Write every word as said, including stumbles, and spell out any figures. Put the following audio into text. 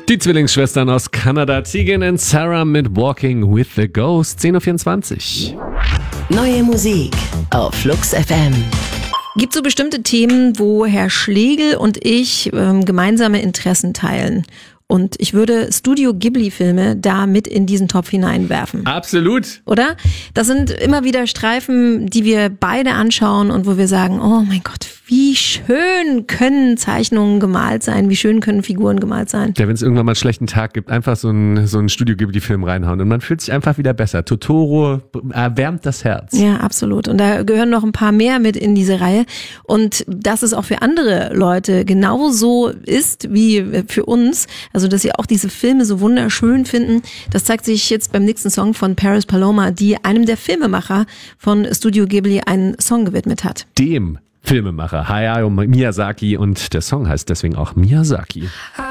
Die Zwillingsschwestern aus Kanada, Tegan und Sarah mit Walking with the Ghost, zehn Uhr vierundzwanzig. Neue Musik auf Flux F M. Gibt so bestimmte Themen, wo Herr Schlegel und ich ähm, gemeinsame Interessen teilen? Und ich würde Studio Ghibli-Filme da mit in diesen Topf hineinwerfen. Absolut. Oder? Das sind immer wieder Streifen, die wir beide anschauen und wo wir sagen, oh mein Gott, wie schön können Zeichnungen gemalt sein, wie schön können Figuren gemalt sein. Ja, wenn es irgendwann mal einen schlechten Tag gibt, einfach so einen, so einen Studio Ghibli-Film reinhauen und man fühlt sich einfach wieder besser. Totoro erwärmt das Herz. Ja, absolut. Und da gehören noch ein paar mehr mit in diese Reihe. Und dass es auch für andere Leute genauso ist wie für uns, also dass sie auch diese Filme so wunderschön finden, das zeigt sich jetzt beim nächsten Song von Paris Paloma, die einem der Filmemacher von Studio Ghibli einen Song gewidmet hat. Dem Filmemacher Hayao Miyazaki, und der Song heißt deswegen auch Miyazaki.